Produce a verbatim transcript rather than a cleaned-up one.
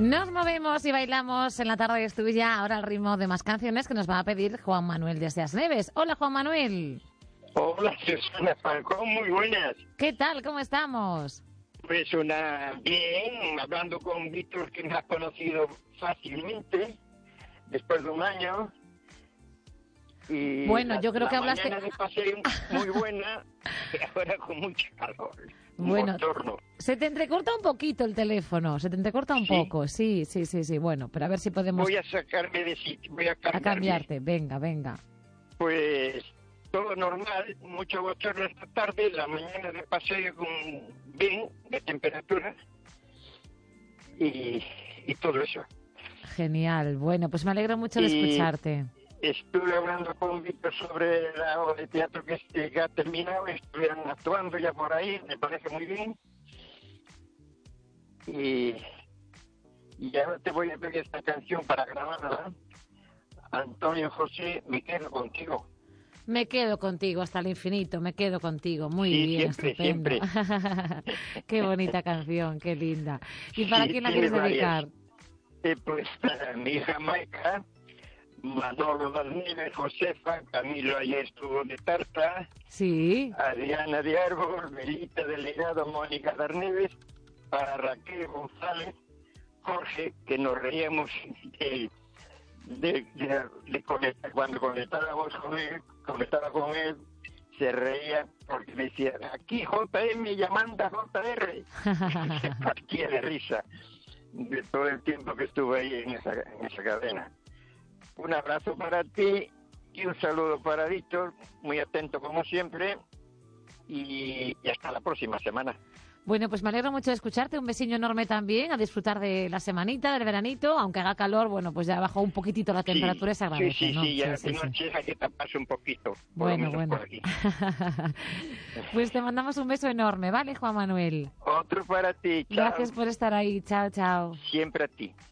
Nos movemos y bailamos en la tarde es tuya, ahora al ritmo de más canciones que nos va a pedir Juan Manuel desde As Neves. Hola, Juan Manuel. Hola, Susana Falcón, muy buenas. ¿Qué tal? ¿Cómo estamos? Pues una bien, hablando con Víctor, que me ha conocido fácilmente, después de un año. Y bueno, la, yo creo la que hablaste... mañana de paseo muy buena, y ahora con mucho calor. Bueno, Bochorno. se te entrecorta un poquito el teléfono, se te entrecorta un ¿Sí? poco, sí, sí, sí, sí. Bueno, pero a ver si podemos... Voy a sacarme de sitio, voy a cambiarme. A cambiarte, venga, venga. Pues todo normal, mucho bochorno esta tarde, la mañana de paseo con bien de temperatura y, y todo eso. Genial, bueno, pues me alegro mucho de Y escucharte. Estuve hablando con Víctor sobre la obra de teatro que, que ha terminado, estuvieron actuando ya por ahí, me parece muy bien. Y, y ahora te voy a pedir esta canción para grabarla. Antonio José, me quedo contigo. Me quedo contigo hasta el infinito, me quedo contigo. Muy Sí, bien, siempre, estupendo. siempre. Qué bonita canción, qué linda. ¿Y para Sí, quién la tiene quieres dedicar? varias. Eh, pues para mi hija Maica, Manolo Las Nieves, Josefa, Camilo ayer estuvo de tarta, Sí. Adriana de Árbol, Melita Delegado, Mónica Las Nieves, para Raquel González, Jorge, que nos reíamos de, de, de, de conectar, cuando conectábamos con él, conectaba con él, se reía porque decía, aquí J M llamando a J R. Se partía de risa de todo el tiempo que estuve ahí en esa, en esa cadena. Un abrazo para ti y un saludo para Víctor, muy atento como siempre, y, y hasta la próxima semana. Bueno, pues me alegro mucho de escucharte, un besiño enorme también, a disfrutar de la semanita, del veranito, aunque haga calor, bueno, pues ya bajó un poquitito la temperatura y se agradece, sí, sí, ¿no? sí, ya Sí, de sí, noche sí. hay que taparse un poquito, por Bueno, lo menos bueno. por aquí. Pues te mandamos un beso enorme, ¿vale, Juan Manuel? Otro para ti, chao. Gracias por estar ahí, chao, chao. Siempre a ti.